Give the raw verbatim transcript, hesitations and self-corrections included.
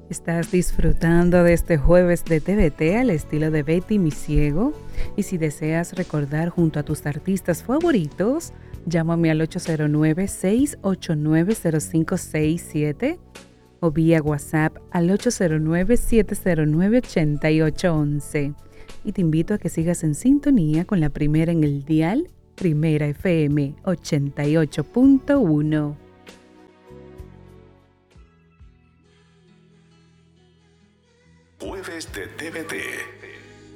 ¿Estás disfrutando de este jueves de T V T al estilo de Betty Mi Ciego? Y si deseas recordar junto a tus artistas favoritos, llámame al ocho cero nueve, seis ocho nueve, cero cinco seis siete o vía WhatsApp al ocho cero nueve, siete cero nueve, ocho ocho uno uno. Y te invito a que sigas en sintonía con la primera en el dial, Primera F M ochenta y ocho punto uno. Jueves de T V T.